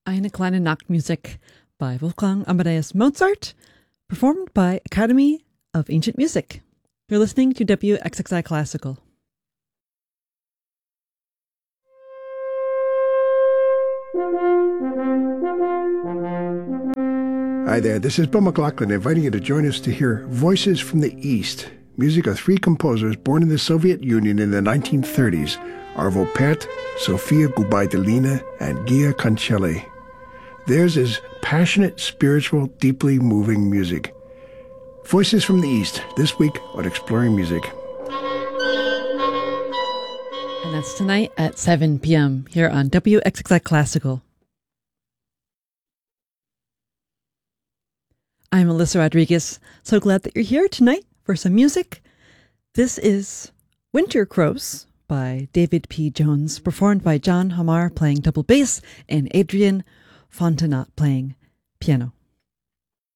Eine kleine Nachtmusik by Wolfgang Amadeus Mozart, performed by Academy of Ancient Music. You're listening to WXXI Classical. Hi there, this is Bill McLaughlin inviting you to join us to hear Voices from the East, music of three composers born in the Soviet Union in the 1930s, Arvo Pärt, Sofia Gubaidulina, and Gia Cancelli. Theirs is passionate, spiritual, deeply moving music. Voices from the East, this week on Exploring Music. And that's tonight at 7 p.m. here on WXXI Classical. I'm Alyssa Rodriguez. So glad that you're here tonight for some music. This is Winter Crows by David P. Jones, performed by John Hamar playing double bass and Adrian Fontenot playing piano.